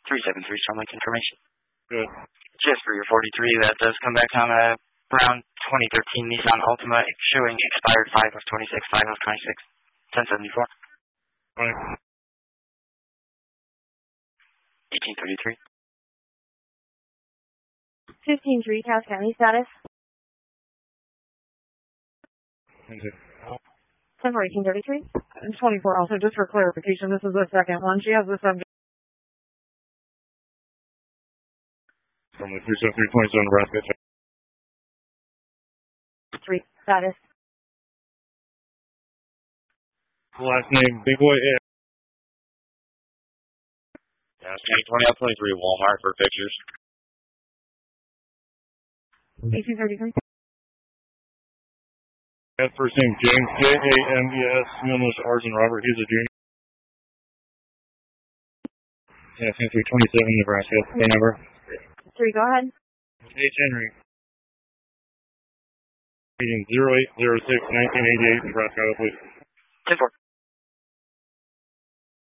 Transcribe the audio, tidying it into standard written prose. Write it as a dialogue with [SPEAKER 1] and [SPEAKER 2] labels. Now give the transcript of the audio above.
[SPEAKER 1] 373 Starlink information.
[SPEAKER 2] Good.
[SPEAKER 1] Just for your 43, that does come back on a brown 2013 Nissan Altima showing expired 5 of 26, 5 of 26, 1074.
[SPEAKER 2] Right.
[SPEAKER 1] 1833.
[SPEAKER 3] 15-3, Cass County status. 10 for 1833.
[SPEAKER 4] And 24 also, just for clarification, this is the second one. She has the subject.
[SPEAKER 2] From the 37327 Nebraska.
[SPEAKER 3] 3, status.
[SPEAKER 2] Last name, Big Boy A.
[SPEAKER 1] Yeah, 2020 up 23 Walmart for pictures.
[SPEAKER 3] 1833.
[SPEAKER 2] First name James, James, middle initial R's and Robert. He's a junior. Yeah, 327 Nebraska. Phone number.
[SPEAKER 3] 3, go ahead.
[SPEAKER 2] H. Henry. Meeting 0806-1988 Nebraska, please.
[SPEAKER 1] 10-4.